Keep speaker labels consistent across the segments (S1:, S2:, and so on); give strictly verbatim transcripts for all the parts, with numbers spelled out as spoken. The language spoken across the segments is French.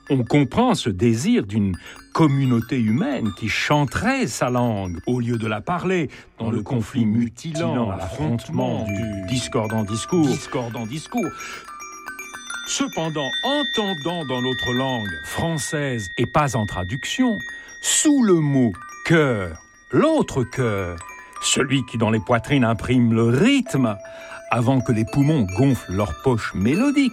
S1: On comprend ce désir d'une communauté humaine qui chanterait sa langue au lieu de la parler dans le conflit mutilant, l'affrontement du discordant discours. discordant discours. Cependant, entendant dans notre langue française et pas en traduction, sous le mot « cœur », l'autre cœur, celui qui dans les poitrines imprime le rythme, avant que les poumons gonflent leurs poches mélodiques.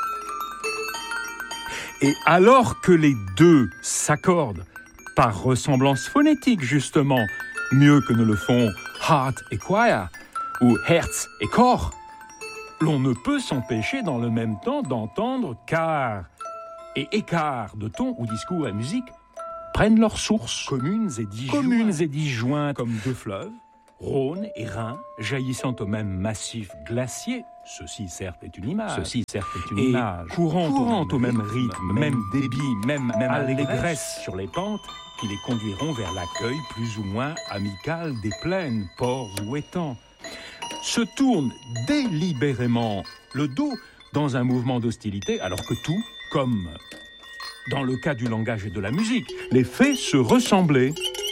S1: Et alors que les deux s'accordent, par ressemblance phonétique justement, mieux que ne le font heart et choir, ou herz et corps, l'on ne peut s'empêcher dans le même temps d'entendre qu'art et écart de ton ou discours et musique prennent leurs sources communes et disjointes, communes et disjointes comme deux fleuves, Rhône et Rhin, jaillissant au même massif glacier. Ceci, certes, est une image. Ceci, certes, est une et image. Courant, courant au même rythme, rythme même, même débit, même, même allégresse sur les pentes qui les conduiront vers l'accueil plus ou moins amical des plaines, ports ou étangs. Se tourne délibérément le dos dans un mouvement d'hostilité, alors que tout, comme dans le cas du langage et de la musique, les fait se ressembler.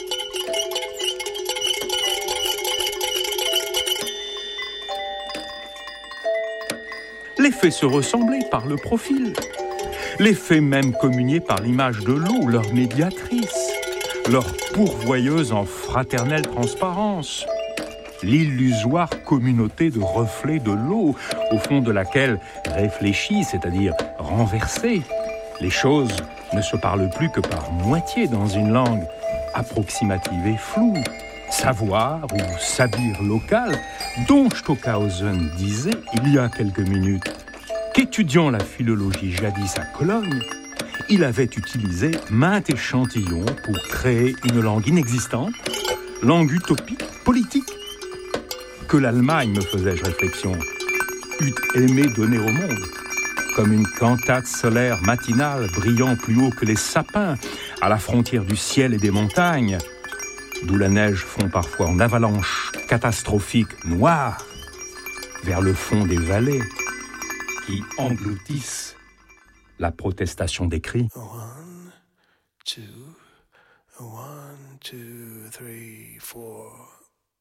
S1: Les fait se ressembler par le profil, les fait même communier par l'image de l'eau, leur médiatrice, leur pourvoyeuse en fraternelle transparence, l'illusoire communauté de reflets de l'eau, au fond de laquelle réfléchis, c'est-à-dire renversées, les choses ne se parlent plus que par moitié dans une langue approximative et floue, savoir ou sabir local, dont Stockhausen disait il y a quelques minutes qu'étudiant la philologie jadis à Cologne, il avait utilisé maints échantillons pour créer une langue inexistante, langue utopique, politique, que l'Allemagne, me faisais-je réflexion, eût aimé donner au monde, comme une cantate solaire matinale brillant plus haut que les sapins, à la frontière du ciel et des montagnes, d'où la neige fond parfois en avalanche catastrophique noire vers le fond des vallées qui engloutissent la protestation des cris.
S2: One, two, one, two, three, four.